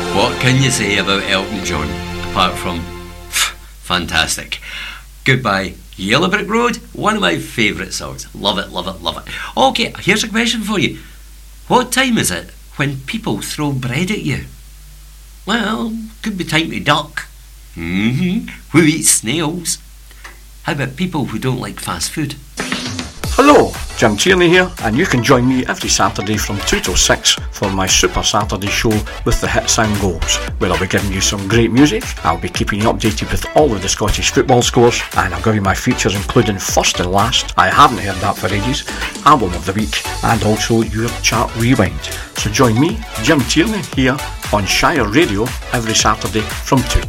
What can you say about Elton John, apart from fantastic? Goodbye, Yellow Brick Road, one of my favourite songs. Love it, love it, love it. Okay, here's a question for you. What time is it when people throw bread at you? Well, could be time to duck. Who eats snails? How about people who don't like fast food? Hello, Jim Tierney here, and you can join me every Saturday from 2 till 6 for my Super Saturday show with the hits and goals, where I'll be giving you some great music. I'll be keeping you updated with all of the Scottish football scores, and I'll give you my features including First and Last, I haven't heard that for ages, Album of the Week, and also your Chart Rewind. So join me, Jim Tierney, here on Shire Radio every Saturday from 2.